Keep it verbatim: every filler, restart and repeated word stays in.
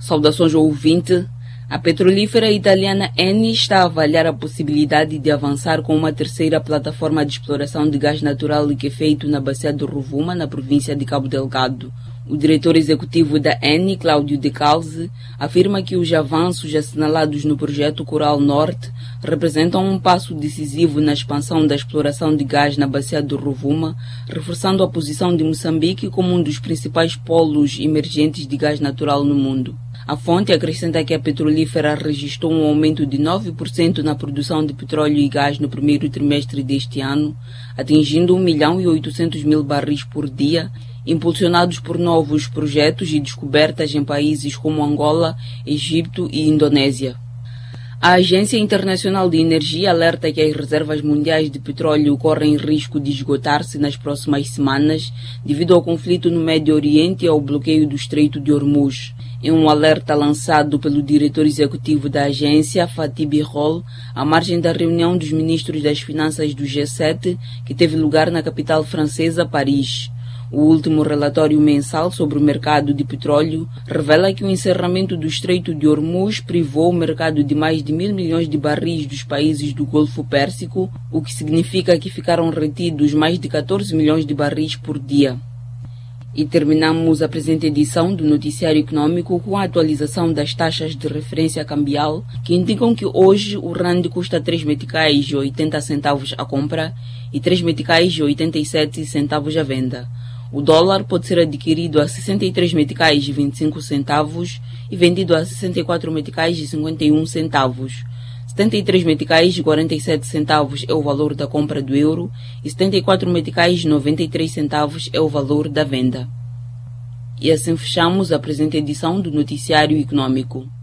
Saudações ao ouvinte. A petrolífera italiana Eni está a avaliar a possibilidade de avançar com uma terceira plataforma de exploração de gás natural que é feito na bacia do Rovuma, na província de Cabo Delgado. O diretor executivo da Eni, Cláudio De Calze, afirma que os avanços assinalados no projeto Coral Norte representam um passo decisivo na expansão da exploração de gás na bacia do Rovuma, reforçando a posição de Moçambique como um dos principais polos emergentes de gás natural no mundo. A fonte acrescenta que a petrolífera registrou um aumento de nove por cento na produção de petróleo e gás no primeiro trimestre deste ano, atingindo um milhão e oitocentos mil barris por dia, impulsionados por novos projetos e descobertas em países como Angola, Egito e Indonésia. A Agência Internacional de Energia alerta que as reservas mundiais de petróleo correm risco de esgotar-se nas próximas semanas devido ao conflito no Médio Oriente e ao bloqueio do Estreito de Hormuz. Em um alerta lançado pelo diretor executivo da agência, Fatih Birol, à margem da reunião dos ministros das Finanças do G sete, que teve lugar na capital francesa, Paris. O último relatório mensal sobre o mercado de petróleo revela que o encerramento do Estreito de Hormuz privou o mercado de mais de mil milhões de barris dos países do Golfo Pérsico, o que significa que ficaram retidos mais de catorze milhões de barris por dia. E terminamos a presente edição do Noticiário Econômico com a atualização das taxas de referência cambial, que indicam que hoje o rand custa três meticais e oitenta centavos a compra e três meticais e oitenta e sete centavos a venda. O dólar pode ser adquirido a sessenta e três meticais e vinte e cinco centavos e vendido a sessenta e quatro meticais e cinquenta e um centavos. setenta e três meticais e quarenta e sete centavos é o valor da compra do euro e setenta e quatro meticais e noventa e três centavos é o valor da venda. E assim fechamos a presente edição do Noticiário Econômico.